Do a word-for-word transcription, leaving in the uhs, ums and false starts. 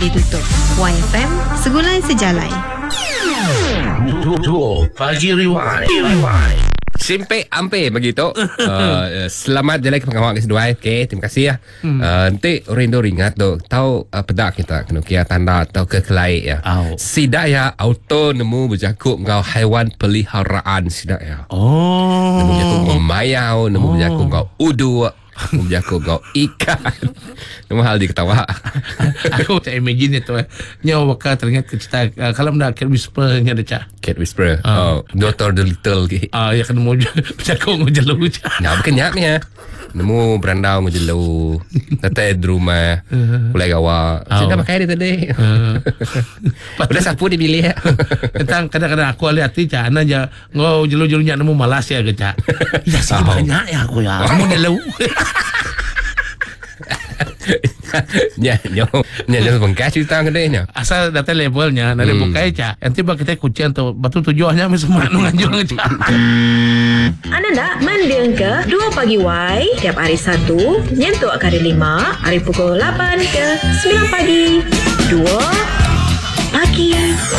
ditutup. Y F M, Segulan Sejalai. Duo Pagi Rewind. Rewind. Simpe ampe begitu. uh, selamat jalan ke pengawal ke sedua. Okey, terima kasih ya. Hmm. Uh, nanti rindu ringat tu. Tahu uh, pedak kita kena kira tanda atau ke kelai ya. Oh. Sidak ya auto nemu berjakup kau haiwan peliharaan sidak ya. Oh. Nemu berjakup kau mayau, nemu oh. berjakup kau udu, nemu berjakup kau ikan. Nemu hal diketawa. Aku tak imagine itu. Nyawa bakal teringat ke cerita uh, kalau nak cat whisper nya ada cak. Cat whisperer. Uh. Oh, Doctor Dolittle ke. Ah, uh, ya kan nemu berjakup ngejelu cak. Nah, bukan nyak ni ya. Nemu berandau ngejelu. Tete di rumah. Mulai gawa. Saya dah pakai dia tadi. Udah sapu dia pilih ya. Tentang kadang-kadang aku lihat hati cak. Ana aja ngau jelu-jelunya nemu Malaysia ke cak. Ya sih banyak ya aku ya. Kamu jelu. Nya, nya, nya nya bengkas cerita ke dia. Asal data levelnya, nade hmm. bukai cak. Nanti bak kita kucian tu, batu tujuannya semua nu nganjur cak. Anda nak mendeng ke dua pagi Y tiap hari Sabtu, nyentuk hari lima, hari pukul lapan ke sembilan pagi. Dua pagi